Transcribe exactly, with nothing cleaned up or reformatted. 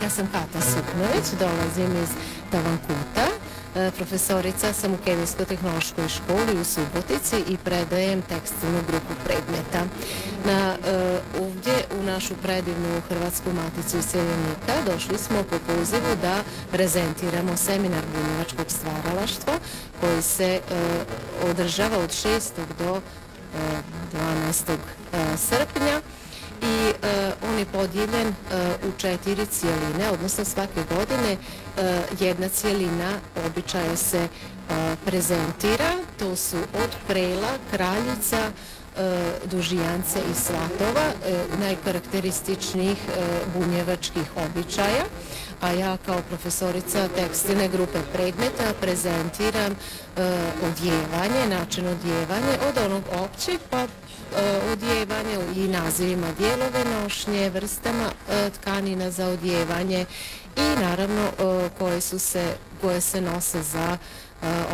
Ja sam Kata Suknović, dolazim iz Tavankuta. Profesorica sam u Kemijsko-tehnološkoj školi u Subotici i predajem tekstilnu grupu predmeta. Na, ovdje u našu predivnu Hrvatsku maticu iseljenika došli smo po pozivu da prezentiramo seminar bunjevačkog stvaralaštva koji se održava od šestog do dvanaestog srpnja. I uh, on je podijeljen uh, u četiri cijeline, odnosno svake godine uh, jedna cijelina običaja se uh, prezentira. To su od Prela, Kraljica, uh, Dužijance i Svatova, uh, najkarakterističnijih uh, bunjevačkih običaja. A ja kao profesorica tekstilne grupe predmeta prezentiram uh, odjevanje, način odjevanja od onog općeg pa odjevanje i nazivima dijelove nošnje, vrstama tkanina za odjevanje i naravno koje su se, koje se nose za